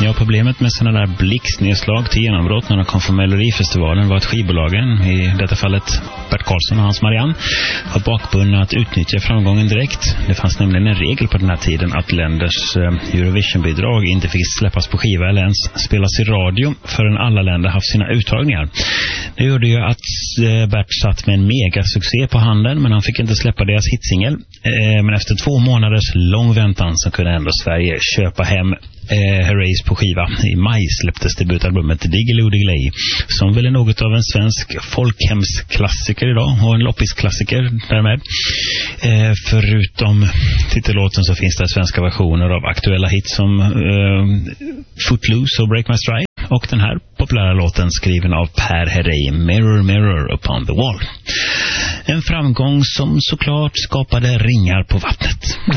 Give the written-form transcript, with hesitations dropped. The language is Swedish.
Ja, problemet med sådana där blixtnedslag till genombrott när de kom från Melodifestivalen var att skivbolagen, i detta fallet Bert Karlsson och Hans Marianne, var bakbundna att utnyttja framgången direkt. Det fanns nämligen en regel på den här tiden att länders Eurovision-bidrag inte fick släppas på skiva eller ens spelas i radio förrän alla länder haft sina uttagningar. Det gjorde ju att Bert satt med en megasuccé på handen, men han fick inte släppa deras hitsingel. Men efter 2 månaders lång väntan så kunde ändå Sverige köpa hem Herreys på skiva. I maj släpptes debutalbumet Diggiloo Diggiley, som väl är något av en svensk folkhemsklassiker idag och en loppisklassiker därmed. Förutom titellåten så finns det svenska versioner av aktuella hits som Footloose och Break My Stride, och den här populära låten skriven av Per Herrey, Mirror Mirror Upon the Wall. En framgång som såklart skapade ringar på vattnet.